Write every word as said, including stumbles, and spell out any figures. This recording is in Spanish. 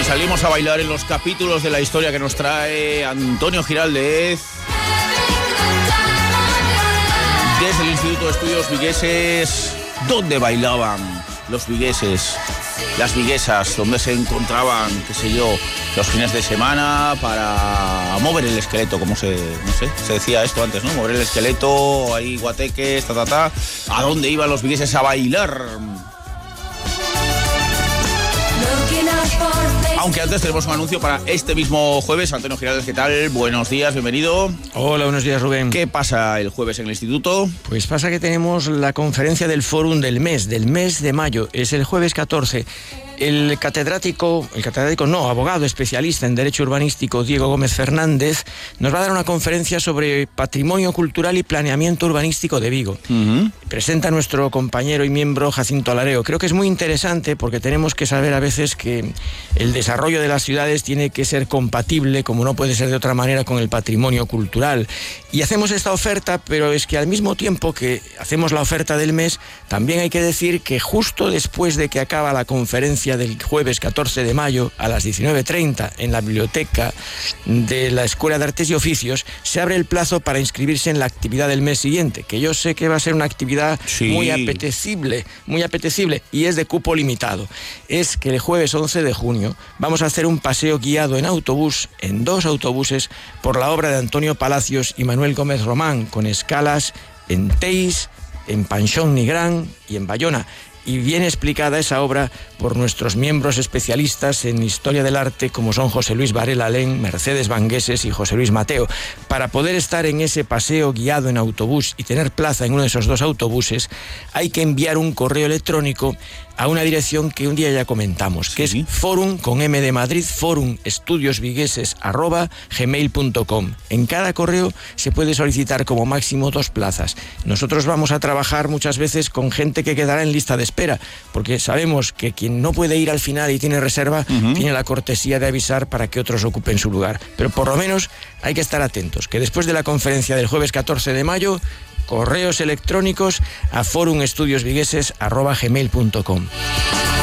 salimos a bailar en los capítulos de la historia que nos trae Antonio Giraldez desde el Instituto de Estudios Vigueses. ¿Dónde bailaban los vigueses, las viguesas? ¿Dónde se encontraban, qué sé yo, los fines de semana para mover el esqueleto? Como se, no sé, se decía esto antes, ¿no? Mover el esqueleto, ahí guateques, ta, ta, ta. ¿A dónde iban los vigueses a bailar? Aunque antes tenemos un anuncio para este mismo jueves. Antonio Giraldez, ¿qué tal? Buenos días, bienvenido. Hola, buenos días, Rubén. ¿Qué pasa el jueves en el instituto? Pues pasa que tenemos la conferencia del Fórum del mes, del mes de mayo. Es el jueves catorce. El catedrático, el catedrático no, abogado especialista en Derecho Urbanístico, Diego Gómez Fernández, nos va a dar una conferencia sobre patrimonio cultural y planeamiento urbanístico de Vigo. Uh-huh. Presenta a nuestro compañero y miembro Jacinto Lareo. Creo que es muy interesante porque tenemos que saber a veces que el desarrollo de las ciudades tiene que ser compatible, como no puede ser de otra manera, con el patrimonio cultural. Y hacemos esta oferta, pero es que al mismo tiempo que hacemos la oferta del mes, también hay que decir que justo después de que acaba la conferencia del jueves catorce de mayo a las diecinueve treinta en la biblioteca de la Escuela de Artes y Oficios, se abre el plazo para inscribirse en la actividad del mes siguiente, que yo sé que va a ser una actividad sí. muy apetecible, muy apetecible, y es de cupo limitado. Es que el jueves once de junio vamos a hacer un paseo guiado en autobús, en dos autobuses, por la obra de Antonio Palacios y Manuel Gómez Román, con escalas en Teis, en Panxón Nigrán y en Bayona. Y viene explicada esa obra por nuestros miembros especialistas en Historia del Arte, como son José Luis Varela Alén, Mercedes Vangueses y José Luis Mateo. Para poder estar en ese paseo guiado en autobús y tener plaza en uno de esos dos autobuses, hay que enviar un correo electrónico a una dirección que un día ya comentamos, que sí. es forum, con M de Madrid, forum estudios vigueses arroba gmail punto com. En cada correo se puede solicitar como máximo dos plazas. Nosotros vamos a trabajar muchas veces con gente que quedará en lista de espera, porque sabemos que quien no puede ir al final y tiene reserva, uh-huh. tiene la cortesía de avisar para que otros ocupen su lugar. Pero por lo menos hay que estar atentos, que después de la conferencia del jueves catorce de mayo, correos electrónicos a forum estudios vigueses arroba gmail punto com.